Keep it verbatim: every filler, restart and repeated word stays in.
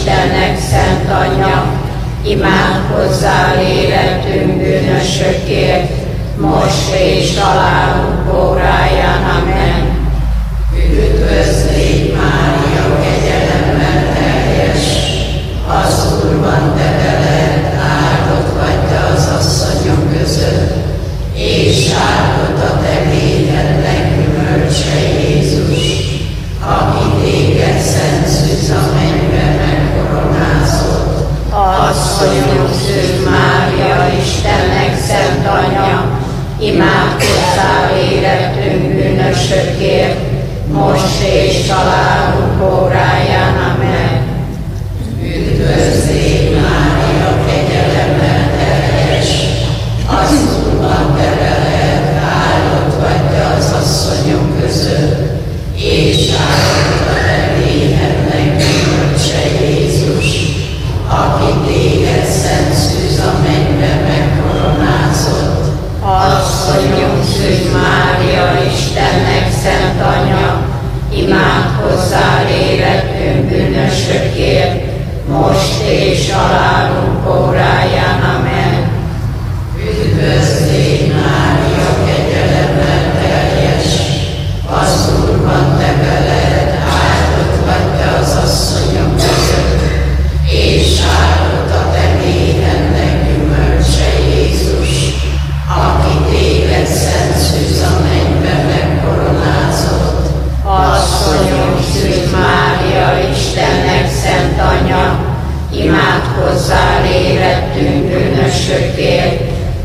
Istennek szent anyja, imádkozzál életünk bűnösökért, most és halálunk óráján. Amen. Üdvözl légy, Mária, kegyelemmel teljes, az Úr van te veled, áldott vagy te az asszonyok között, és áldott a te vérednek gyümölcse Jézus, aki téged szent szűz a mennyben megkoronázott. Asszonyunk Szűz Mária, Istennek szent anyja, imádkozzál életünk bűnösökért, most és halálunk óráján. Amen. Üdvözl légy, Mária, kegyelemmel teljes, az Úr van te veled, áldott vagy te az asszonyok között, és áldott a te vérednek gyümölcse Jézus, aki téged szent szűz a mennyben megkoronázott. Asszonyunk Szűz Mária, Istennek szent anyja, imádkozzál életünk bűnösökért, most és halálunk óráján. Amen. Üdvözl légy, Mária, kegyelemmel teljes, az Úr van te veled, áldott vagy te az asszonyok között, és áldott a te vérednek gyümölcse Jézus, aki téged szent szűz a mennyben megkoronázott. Asszonyunk Szűz Mária, Istennek szent anyja, imádkozzál életünk bűnösökért,